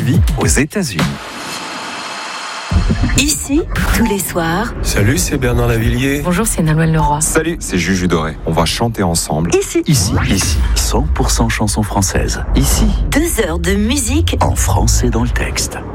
vit aux États-Unis. Ici, tous les soirs. Salut, c'est Bernard Lavillier. Bonjour, c'est Nolwenn Leroy. Salut, c'est Juju Doré. On va chanter ensemble. Ici. 100% chansons françaises. Ici, 2 heures de musique en français dans le texte.